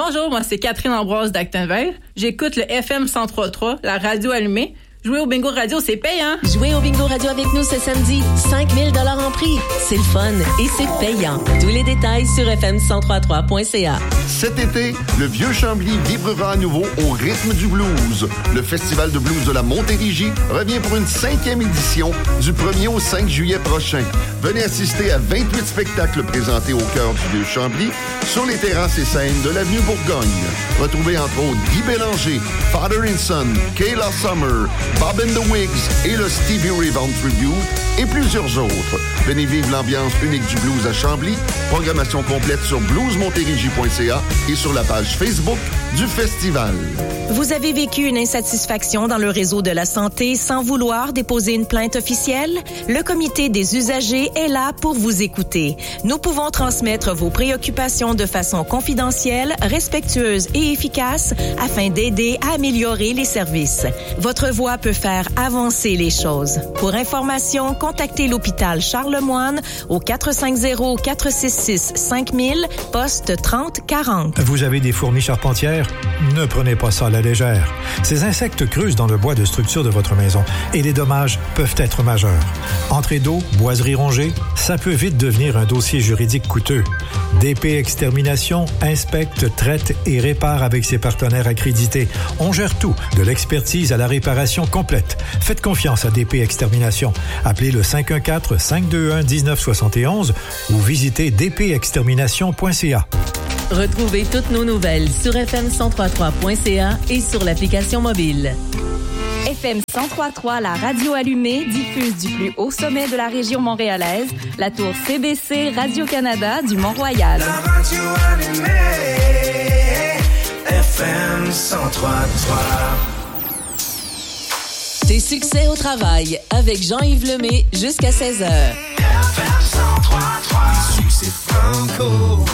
Bonjour, moi c'est Catherine Ambroise d'Actonville. J'écoute le FM 103.3, la radio allumée. Jouer au bingo radio, c'est payant. Jouer au bingo radio avec nous ce samedi, 5 000 $ en prix. C'est le fun et c'est payant. Tous les détails sur fm1033.ca. Cet été, le Vieux-Chambly vibrera à nouveau au rythme du blues. Le Festival de blues de la Montérégie revient pour une 5e édition du 1er au 5 juillet prochain. Venez assister à 28 spectacles présentés au cœur du Vieux-Chambly sur les terrasses et scènes de l'avenue Bourgogne. Retrouvez entre autres Guy Bélanger, Father and Son, Kayla Summer, Bob and the Wigs et le Stevie Ray Vaughan Tribute et plusieurs autres. Venez vivre l'ambiance unique du blues à Chambly. Programmation complète sur bluesmontérégie.ca et sur la page Facebook du festival. Vous avez vécu une insatisfaction dans le réseau de la santé sans vouloir déposer une plainte officielle? Le comité des usagers est là pour vous écouter. Nous pouvons transmettre vos préoccupations de façon confidentielle, respectueuse et efficace afin d'aider à améliorer les services. Votre voix peut faire avancer les choses. Pour information, contactez l'hôpital Charles-Moine au 450-466-5000, poste 3040. Vous avez des fourmis charpentières? Ne prenez pas ça à la légère. Ces insectes creusent dans le bois de structure de votre maison et les dommages peuvent être majeurs. Entrée d'eau, boiserie rongée, ça peut vite devenir un dossier juridique coûteux. DP Extermination inspecte, traite et répare avec ses partenaires accrédités. On gère tout, de l'expertise à la réparation complète. Faites confiance à DP Extermination. Appelez le 514-521-1971 ou visitez dpextermination.ca. Retrouvez toutes nos nouvelles sur fm1033.ca et sur l'application mobile. FM 103.3, la radio allumée, diffuse du plus haut sommet de la région montréalaise, la tour CBC Radio-Canada du Mont-Royal. La radio allumée, FM 103.3. Tes succès au travail avec Jean-Yves Lemay jusqu'à 16h. FM 103.3, succès franco.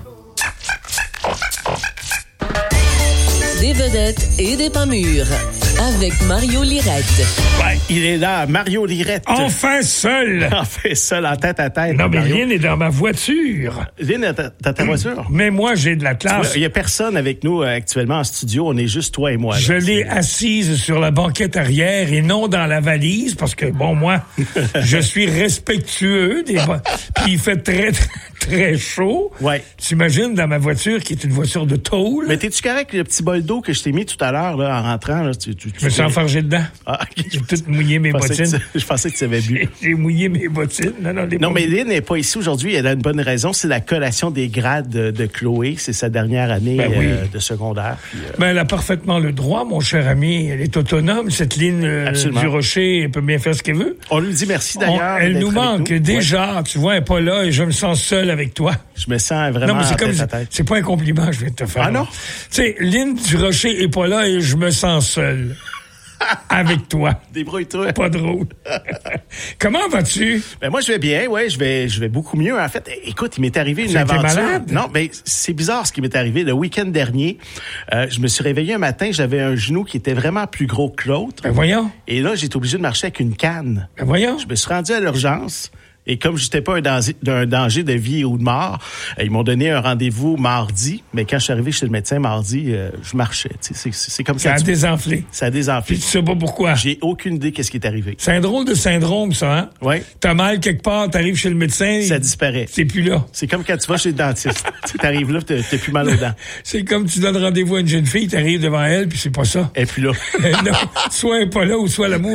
Des vedettes et des pas mûrs. Avec Mario Lirette. Ouais, il est là, Mario Lirette. Enfin seul! Enfin seul, en tête à tête. Non, mais Mario. Lynn est dans ma voiture. Lynn, t'as ta voiture? Mais moi, j'ai de la classe. Il n'y a personne avec nous actuellement en studio. On est juste toi et moi. Je l'ai assise sur la banquette arrière et non dans la valise parce que, bon, moi, je suis respectueux des... Puis il fait très, très, très chaud. Ouais. T'imagines dans ma voiture qui est une voiture de tôle. Mais t'es-tu correct avec le petit bol d'eau que je t'ai mis tout à l'heure là, en rentrant? Là, je me suis enfargé dedans. Ah, okay. J'ai tout mouillé mes bottines. Je pensais que tu avais bu. J'ai mouillé mes bottines. Non, mais Lynn n'est pas ici aujourd'hui. Elle a une bonne raison. C'est la collation des grades de Chloé. C'est sa dernière année de secondaire. Puis, elle a parfaitement le droit, mon cher ami. Elle est autonome. Cette Lynn du Rocher, elle peut bien faire ce qu'elle veut. On lui dit merci d'ailleurs. Elle nous manque déjà. Tu vois, elle n'est pas là et je me sens seul avec toi. Je me sens vraiment non, mais tête à tête. C'est pas un compliment que je viens de te faire. Ah non? Tu sais, Lynn du Rocher est pas là et je me sens seul. Avec toi. Débrouille-toi. Pas drôle. Comment vas-tu? Ben moi, je vais bien, ouais, je vais beaucoup mieux. En fait, écoute, il m'est arrivé une aventure. T'es malade? Non, ben c'est bizarre ce qui m'est arrivé. Le week-end dernier, je me suis réveillé un matin, j'avais un genou qui était vraiment plus gros que l'autre. Ben voyons. Et là, j'étais obligé de marcher avec une canne. Ben voyons. Je me suis rendu à l'urgence. Et comme j'étais pas un danger de vie ou de mort, ils m'ont donné un rendez-vous mardi. Mais quand je suis arrivé chez le médecin mardi, je marchais. C'est comme ça. Ça a désenflé. Ça a désenflé. Puis tu sais pas pourquoi. J'ai aucune idée qu'est-ce qui est arrivé. C'est un drôle de syndrome, ça, hein? Oui. T'as mal quelque part, t'arrives chez le médecin. Ça disparaît. C'est plus là. C'est comme quand tu vas chez le dentiste. Tu t'arrives là, t'as plus mal aux dents. C'est comme tu donnes rendez-vous à une jeune fille, t'arrives devant elle, puis c'est pas ça. Elle est plus là. Non, soit elle est pas là, ou soit l'amour,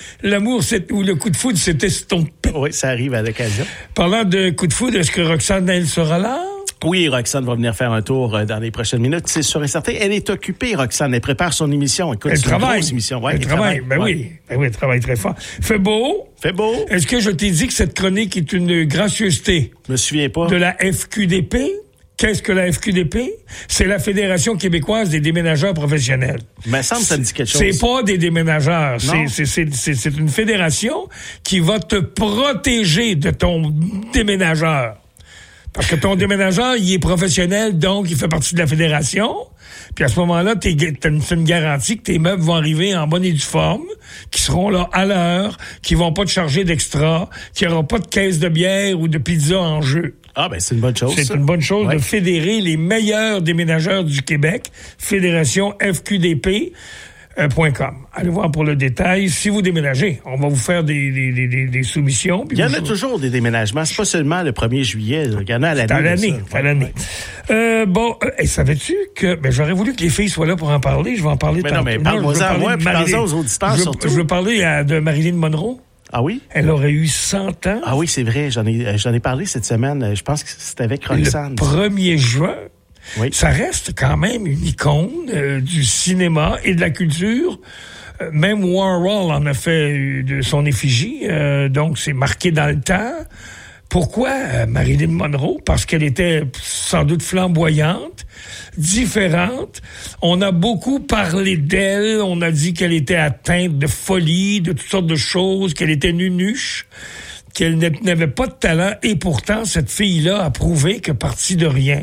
ou le coup de foudre s'est estompé. Oui, ça arrive à l'occasion. Parlant de coup de foudre, est-ce que Roxane, elle sera là? Oui, Roxane va venir faire un tour dans les prochaines minutes, c'est sûr et certain. Elle est occupée, Roxane. Elle prépare son émission. Écoute, elle travaille. Une grosse émission. Ouais, elle travaille. Oui, elle travaille très fort. Fait beau. Est-ce que je t'ai dit que cette chronique est une gracieuseté? Je me souviens pas. De la FQDP? Qu'est-ce que la FQDP? C'est la Fédération québécoise des déménageurs professionnels. Mais ça me dit quelque chose. C'est pas des déménageurs. Non. C'est une fédération qui va te protéger de ton déménageur. Parce que ton déménageur, il est professionnel, donc il fait partie de la fédération. Puis à ce moment-là, t'as une garantie que tes meubles vont arriver en bonne et due forme, qui seront là à l'heure, qui vont pas te charger d'extra, qu'il n'y aura pas de caisse de bière ou de pizza en jeu. Ah, ben c'est une bonne chose. C'est ça. une bonne chose Ouais. de fédérer les meilleurs déménageurs du Québec. Fédération FQDP.com. Allez voir pour le détail. Si vous déménagez, on va vous faire des soumissions. Il y en a toujours des déménagements. C'est pas seulement le 1er juillet. Là. Il y en a à l'année. C'est à l'année. ça. C'est à l'année. Savais-tu que... j'aurais voulu que les filles soient là pour en parler. Je vais en parler Mais tantôt. non, mais parle-moi-en à moi, puis parle-en aux auditeurs surtout. Je veux parler de Marilyn Monroe. Ah oui? Elle aurait eu 100 ans. Ah oui, c'est vrai. J'en ai parlé cette semaine. Je pense que c'était avec Roxane. Le 1er juin. Oui. Ça reste quand même une icône du cinéma et de la culture. Même Warhol en a fait de son effigie. Donc, c'est marqué dans le temps. Pourquoi Marilyn Monroe? Parce qu'elle était sans doute flamboyante, différente. On a beaucoup parlé d'elle. On a dit qu'elle était atteinte de folie, de toutes sortes de choses, qu'elle était nunuche, qu'elle n'avait pas de talent. Et pourtant, cette fille-là a prouvé que partie de rien,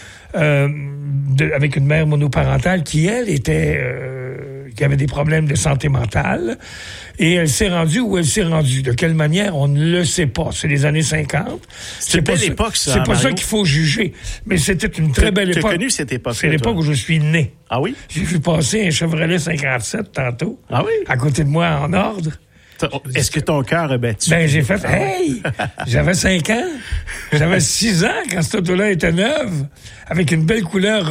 avec une mère monoparentale qui, elle, qui avait des problèmes de santé mentale. Et elle s'est rendue où elle s'est rendue. De quelle manière, on ne le sait pas. C'est les années 50. C'est pas l'époque, ça, c'est pas ça Mario. qu'il faut juger. Mais c'était une très belle époque. Tu as connu cette époque. C'est l'époque où je suis né. Ah oui? J'ai vu passer un Chevrolet 57 tantôt. Ah oui? À côté de moi, en ordre. Est-ce que ton cœur a battu? Ben, j'ai fait, hey! J'avais 5 ans. J'avais 6 ans quand cette auto-là était neuve. Avec une belle couleur,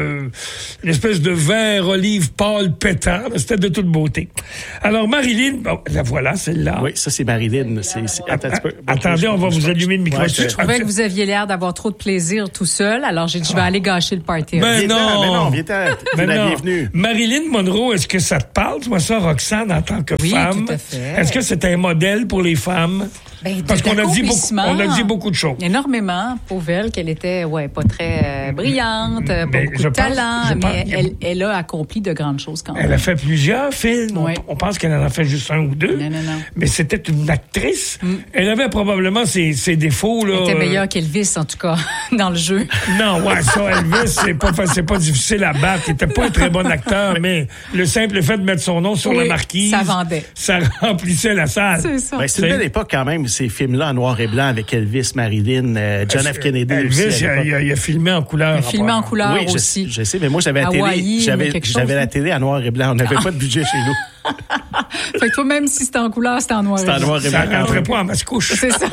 une espèce de vert olive pâle pétant. C'était de toute beauté. Alors, Marilyn, bon, la voilà, celle-là. Oui, ça, c'est Marilyn. Attends un petit peu. Attendez, on va vous allumer le micro. Ouais, Je trouvais que vous aviez l'air d'avoir trop de plaisir tout seul, alors j'ai dit, je vais aller gâcher le party. Ben non! Viens-t'en, Ben la non. bienvenue. Marilyn Monroe, est-ce que ça te parle, toi, ça, Roxane, en tant que Oui, femme? tout à fait. Est-ce que c'est un modèle pour les femmes? Ben, Parce qu'on a dit beaucoup de choses. Énormément. Pauvre elle, qu'elle était, pas très brillante, pas Mais beaucoup je de talent, pense- mais elle a accompli de grandes choses quand même. Elle a fait plusieurs films. Oui. On pense qu'elle en a fait juste un ou deux. Non. Mais c'était une actrice. Elle avait probablement ses défauts, là. Elle était meilleure qu'Elvis, en tout cas, dans le jeu. Non, ouais, ça, Elvis, c'est pas difficile à battre. Il était pas un très bon acteur, mais le simple fait de mettre son nom sur Oui, la marquise. ça vendait. Ça remplissait la salle. C'est ça. Ben, c'est une belle époque quand même, ces films-là en noir et blanc avec Elvis, Marilyn, John F. Kennedy. Elvis, aussi, à l'époque. il a filmé en couleur. Il a filmé en couleur Oui, aussi. je sais, mais moi, j'avais la Hawaï, télé. quelque chose, J'avais la hein? télé en noir et blanc. On n'avait pas de budget chez nous. Fait que toi, même si c'était en couleur, c'était en noir et C'était en blanc. noir et Ça blanc. rentrait pas en mascouche. C'est ça.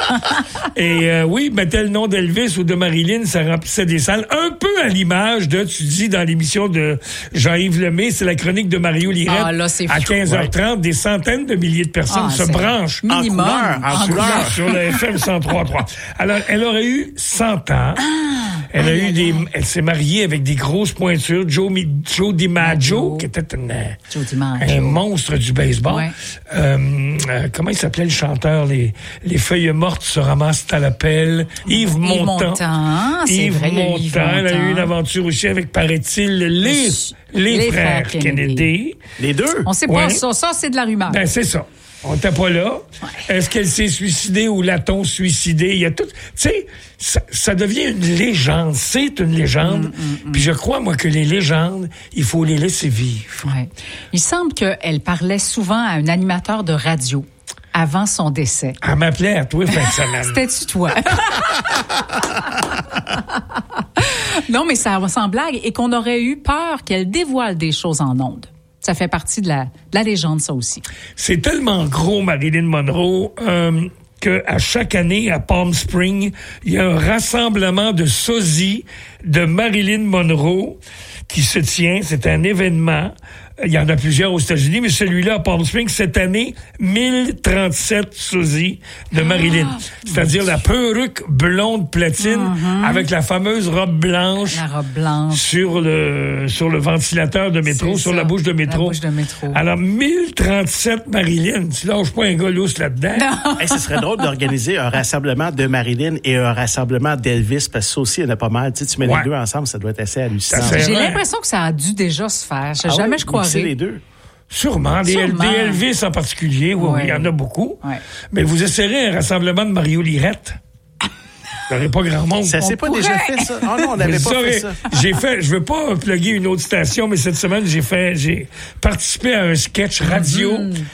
Et oui, mettait le nom d'Elvis ou de Marilyn, ça remplissait des salles. Un peu à l'image de, tu dis, dans l'émission de Jean-Yves Lemay, c'est la chronique de Mario Lirette. Ah, là, c'est à fou. 15h30, des centaines de milliers de personnes se c'est branchent minimum. En couleur. sur le FM 103.3. Alors, elle aurait eu 100 ans. Elle a eu elle s'est mariée avec des grosses pointures. Joe DiMaggio, qui était Joe DiMaggio. un monstre du baseball. Ouais. Comment il s'appelait le chanteur? Les feuilles mortes se ramassent à la pelle. Yves Montand. C'est vrai, il y a eu Yves Montand. Elle a eu une Montand. aventure aussi avec, paraît-il, les frères Kennedy. Les deux? On sait Ouais. pas ça. Ça, c'est de la rumeur. Ben, c'est ça. On n'était pas là. Est-ce qu'elle s'est suicidée ou l'a-t-on suicidée? Il y a tout. Tu sais, ça devient une légende. C'est une légende. Puis je crois, moi, que les légendes, il faut les laisser vivre. Ouais. Il semble qu'elle parlait souvent à un animateur de radio avant son décès. Elle m'appelait à toi fin de semaine. C'était-tu toi? Non, mais ça sans blague. Et qu'on aurait eu peur qu'elle dévoile des choses en ondes. Ça fait partie de la légende, ça aussi. C'est tellement gros, Marilyn Monroe, qu'à chaque année, à Palm Springs, il y a un rassemblement de sosies de Marilyn Monroe qui se tient. C'est un événement. Il y en a plusieurs aux États-Unis, mais celui-là à Palm Springs, cette année, 1037 sosies de Marilyn. C'est-à-dire la perruque blonde platine avec la fameuse robe blanche. La robe blanche. Sur le ventilateur de métro, C'est sur ça, la bouche de métro. la bouche de métro. Alors, 1037 Marilyn. Tu lâches pas un gars lousse là-dedans. Hey, ce serait drôle d'organiser un rassemblement de Marilyn et un rassemblement d'Elvis, parce que ça aussi, il y en a pas mal. Tu sais, tu mets Ouais. les deux ensemble, ça doit être assez hallucinant. Ça fait- J'ai vrai. l'impression que ça a dû déjà se faire. Ah Jamais oui? je croirais. C'est les deux. Sûrement. Des Elvis en particulier. Oui, Ouais. il y en a beaucoup. Ouais. Mais vous essayerez un rassemblement de Mario Lirette. Il n'y aurait pas grand monde. Ça s'est pas déjà fait, ça? Oh non, on n'avait Vous pas saurez, fait ça. je veux pas plugger une autre station, mais cette semaine, j'ai participé à un sketch radio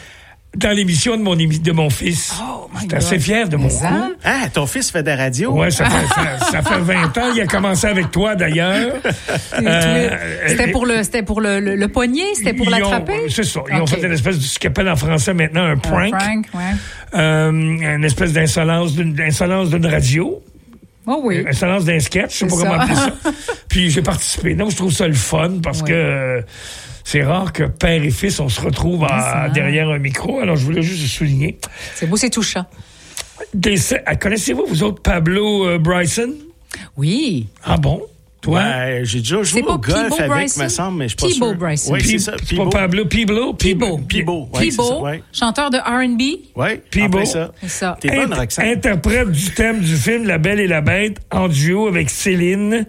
dans l'émission de mon fils. Oh, my J'étais God. assez fier de mon Mais ça? coup. Ah, ton fils fait de la radio? Ouais, ça fait 20 ans. Il a commencé avec toi, d'ailleurs. C'était pour le poignet? C'était pour l'attraper? C'est ça. Ils ont OK. fait une espèce de ce qu'ils appellent en français maintenant un prank. Ouais. Une espèce d'insolence d'une radio. Oh oui. Insolence d'un sketch, je sais pas C'est comment ça. appeler ça. Puis j'ai participé. Donc, je trouve ça le fun parce que c'est rare que père et fils, on se retrouve derrière un micro. Alors, je voulais juste le souligner. C'est beau, c'est touchant. Connaissez-vous, vous autres, Pablo Bryson? Oui. Ah bon? Toi? Ben, j'ai déjà joué au golf avec, Bryson? me semble, mais je suis pas Thibaut sûr. Bryson. Oui, c'est ça. C'est pas Pablo, Piblo? Pibo. Ouais, c'est ça, Thibaut, ouais. chanteur de R&B. Oui, Pibo. après ça. C'est ça. T'es bonne, Roxane. Interprète du thème du film La Belle et la Bête en duo avec Céline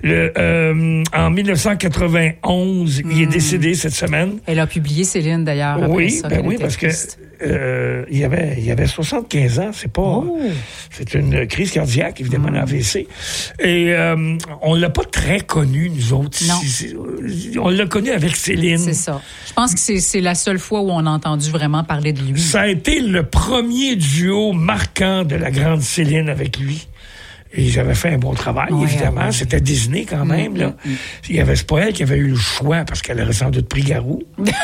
en 1991. Il est décédé cette semaine. Elle a publié Céline, d'ailleurs. après Oui, ça, ben qu'elle oui, était parce que triste. il avait 75 ans, c'est pas c'est une crise cardiaque évidemment, un AVC. Et on l'a pas très connu nous autres. Non. On l'a connu avec Céline. C'est ça. Je pense que c'est la seule fois où on a entendu vraiment parler de lui. Ça a été le premier duo marquant de la grande Céline avec lui. Et j'avais fait un bon travail, Ouais, évidemment. ouais. C'était Disney quand même. Là. C'est pas elle qui avait eu le choix parce qu'elle aurait sans doute pris Garou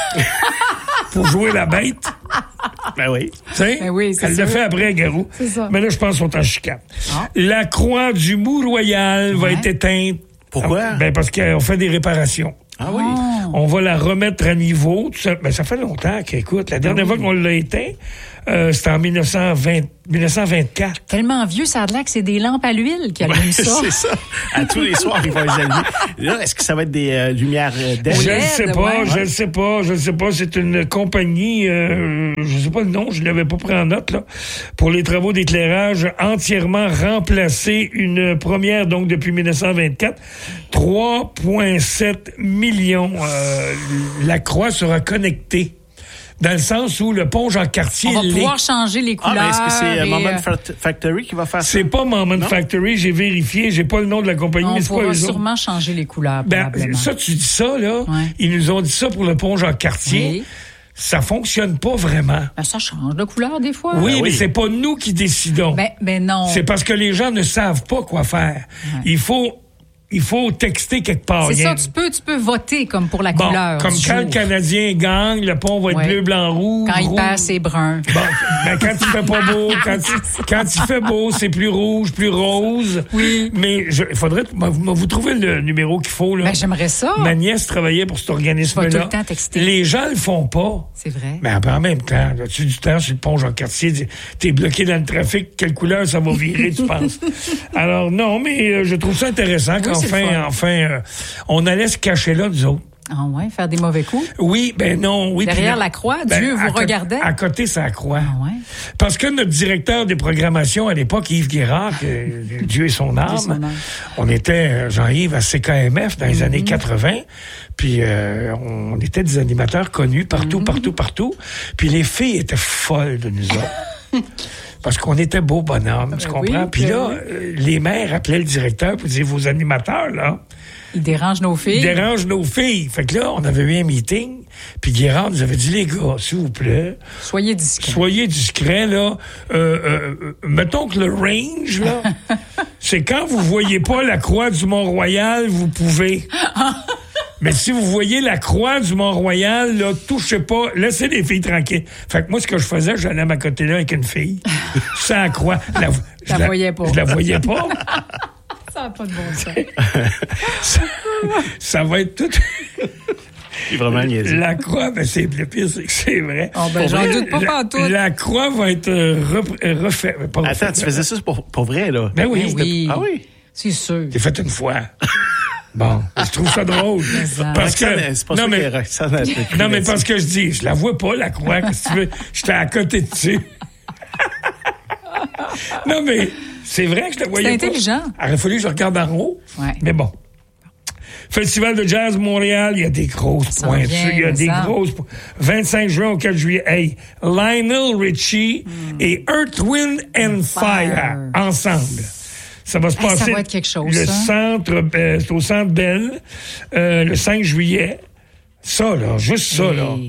pour jouer la bête. Ben oui. Tu sais, Ben oui, c'est elle l'a sûr. fait après Garou. C'est ça. Mais là, je pense qu'ils sont en chicane. Ah. La croix du Mont-Royal va Ouais. être éteinte. Pourquoi? Ben parce qu'on fait des réparations. Ah oui. On va la remettre à niveau. Tout ça. Ben, ça fait longtemps qu'écoute, la dernière fois qu'on l'a éteint, c'était en 1924. Tellement vieux, ça a l'air que c'est des lampes à l'huile qui allument ça. C'est ça. À tous les soirs, ils vont les allumer. Là, est-ce que ça va être des lumières Je LED? ne sais pas, ouais. je ne sais pas, je ne sais pas. C'est une compagnie, je ne sais pas le nom, je ne l'avais pas pris en note, là, pour les travaux d'éclairage entièrement remplacés. Une première, donc, depuis 1924. 3,7 millions. La croix sera connectée. Dans le sens où le pont Jean-Cartier On va l'est. pouvoir changer les Ah, couleurs. mais est-ce que c'est et, Moment Factory qui va faire ça? C'est pas Moment Non? Factory, j'ai vérifié, j'ai pas le nom de la compagnie, on mais c'est pas pourra eux autres. sûrement changer les couleurs, Ben, probablement. ça, tu dis ça, là. Ouais. Ils nous ont dit ça pour le pont Jean-Cartier. Oui. Ça fonctionne pas vraiment. Ben, ça change de couleur des fois. Oui, Ben mais oui. c'est pas nous qui décidons. Ben non. C'est parce que les gens ne savent pas quoi faire. Ouais. Il faut texter quelque part. C'est Il y a- ça, tu peux voter comme pour la Bon, couleur. comme du quand le jour. Canadien gagne, le pont va être Ouais. bleu, blanc, rouge. Quand il rouge. passe, c'est brun. Bon, ben quand il fait pas beau, quand il fait beau, c'est plus rouge, plus rose. Oui. Mais il faudrait vous trouver le numéro qu'il faut là. Ben, j'aimerais ça. Ma nièce travaillait pour cet organisme-là. Tu vas tout le temps texter. Les gens le font pas. C'est vrai. Mais en même temps, as-tu du temps sur le pont Jean-Cartier? T'es bloqué dans le trafic, quelle couleur ça va virer, tu penses? Alors non, mais je trouve ça intéressant Oui, c'est le fun. qu'enfin, on allait se cacher là, nous autres. Ah ouais, faire des mauvais coups. Oui, ben non, oui. Derrière puis- la croix, ben, Dieu vous à regardait. À côté, c'est la croix. Ah ouais. Parce que notre directeur des programmations à l'époque, Yves Guérard, que Dieu est son âme, son âme. on était, Jean-Yves, à CKMF dans les années 80, puis on était des animateurs connus partout, partout. Puis les filles étaient folles de nous autres. Parce qu'on était beaux bonhommes, tu comprends? oui, Puis ben là, oui. les mères appelaient le directeur pour dire, vos animateurs, là, Il dérange nos filles. ils dérangent nos filles. Fait que là, on avait eu un meeting, puis Guérard nous avait dit, les gars, s'il vous plaît, Soyez discrets. soyez discrets, là. Mettons que le range, là, c'est quand vous voyez pas la croix du Mont-Royal, vous pouvez. Mais si vous voyez la croix du Mont-Royal, là, touchez pas, laissez les filles tranquilles. Fait que moi, ce que je faisais, j'allais à ma côté là avec une fille. Sans la croix. Je la voyais pas. Je la voyais pas. Ça n'a pas de bon sens. Ça va être tout. Il est vraiment niaiseux. La croix, ben c'est le pire, c'est que c'est vrai. Oh, ben, j'en doute pas pantoute. La croix va être refaite. Attends, tu faisais ça pour vrai, là? Ben oui. Ben oui. Ah oui? C'est sûr. J'ai fait une fois. Bon, je trouve ça drôle. Parce que, C'est pas non, ça mais, qu'il y a Roxane à te non, mais crier parce que je dis, je la vois pas, la croix, qu'est-ce que tu veux? J'étais à côté dessus. Non, mais c'est vrai que je la voyais C'est pas. intelligent. Il aurait fallu que je regarde en haut. Ouais. Mais bon. Festival de jazz Montréal, il y a des grosses Ça pointures. vient, Il y a mais des ça. grosses. 25 juin au 4 juillet. Hey, Lionel Richie et Earth, Wind and Fire ensemble. Ça va se Hey, ça passer. va être quelque chose, Le ça. centre, c'est au Centre Bell, le 5 juillet. Ça, là, juste ça, là.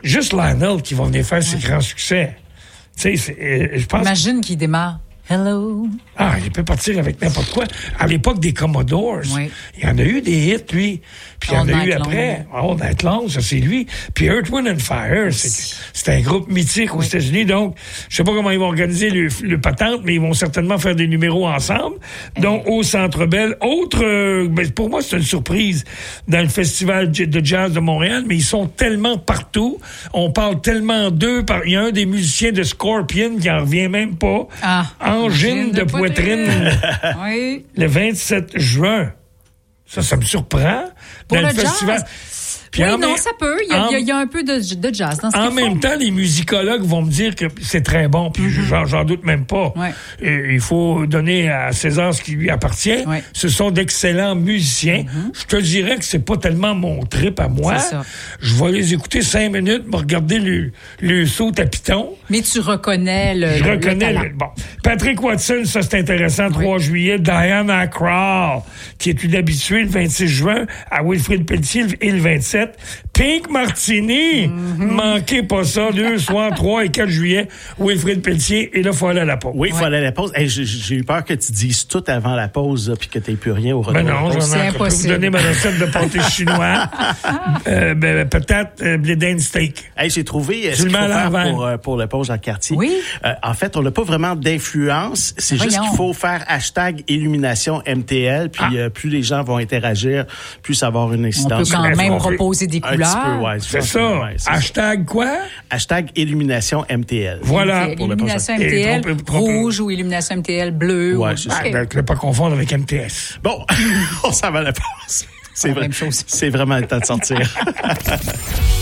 juste Lionel qui va venir faire ses grands succès. Tu sais, je pense... Imagine qu'il démarre. Hello. Ah, il peut partir avec n'importe quoi. À l'époque des Commodores, il y en a eu des hits, lui. Puis il y en a eu après. All Night Long, ça, c'est lui. Puis Earth, Wind and Fire, c'est un groupe mythique aux États-Unis. Donc, je sais pas comment ils vont organiser le patente, mais ils vont certainement faire des numéros ensemble. Donc, au Centre Bell. Ben, pour moi, c'est une surprise dans le Festival de jazz de Montréal, mais ils sont tellement partout. On parle tellement d'eux. Il y a un des musiciens de Scorpion qui en revient même pas. Angine de poitrine. Oui. Le 27 juin. Ça me surprend. Pour dans le festival. Jazz? Puis oui, non, ça peut. Il y a un peu de jazz dans ce En même temps, les musicologues vont me dire que c'est très bon, puis j'en doute même pas. Ouais. Et il faut donner à César ce qui lui appartient. Ouais. Ce sont d'excellents musiciens. Je te dirais que c'est pas tellement mon trip à moi. C'est ça. Je vais les écouter 5 minutes, me regarder le saut à piton. Mais tu reconnais le Je reconnais talent. bon. Patrick Watson, ça c'est intéressant, 3 juillet. Diana Krall, qui est une habituée le 26 juin, à Wilfrid Pelletier et le 27. Pink Martini, manquez pas ça, 2 soirs, 3 et 4 juillet, Wilfrid Pelletier, et là, il faut aller à la pause. Oui, il faut aller à la pause. Hey, j'ai eu peur que tu dises tout avant la pause, puis que tu n'aies plus rien au retour. Ben non, de la pause. j'en ai. Je peux vous donner ma recette de pâté chinois. Peut-être blé d'Inde steak. Hey, j'ai trouvé Tu ce le qu'il mets faut à faire l'envers. pour le pause Jean-Cartier. Oui. En fait, on n'a pas vraiment d'influence. C'est juste Voyons. qu'il faut faire #Illumination MTL. Puis plus les gens vont interagir, plus ça va avoir une On incidence. peut quand Est-ce même qu'on peut- proposer des Un couleurs. petit peu, ouais. C'est ça. Ouais, c'est Hashtag quoi? #Illumination MTL. Voilà. Ok, Pour le Illumination pause. Et MTL trompe- rouge ou Illumination MTL bleu. Ouais, ou... c'est ça. OK. Ne pas confondre avec MTS. Bon, on s'en va à la pause. C'est la vrai. même chose. C'est vraiment le temps de sortir.